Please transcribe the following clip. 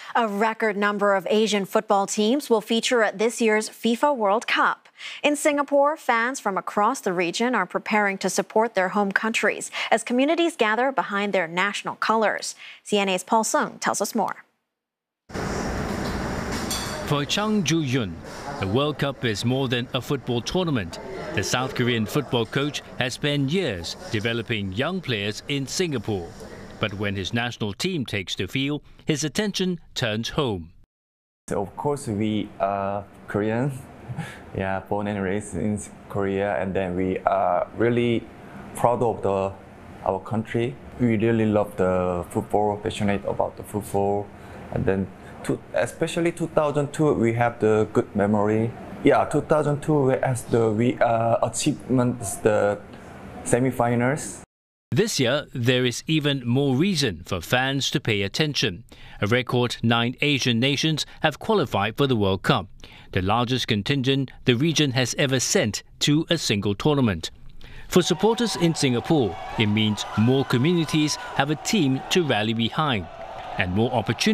A record number of Asian football teams will feature at this year's FIFA World Cup. In Singapore, fans from across the region are preparing to support their home countries as communities gather behind their national colors. CNA's Paul Sung tells us more. For Chang Ju-yun, the World Cup is more than a football tournament. The South Korean football coach has spent years developing young players in Singapore. But when his national team takes the field, his attention turns home. So of course, we are Korean, born and raised in Korea, and then we are really proud of our country. We really love the football, passionate about the football, and then especially 2002, we have the good memory. 2002 has the achievements, the semi-finals. This year, there is even more reason for fans to pay attention. A record 9 Asian nations have qualified for the World Cup, the largest contingent the region has ever sent to a single tournament. For supporters in Singapore, it means more communities have a team to rally behind and more opportunities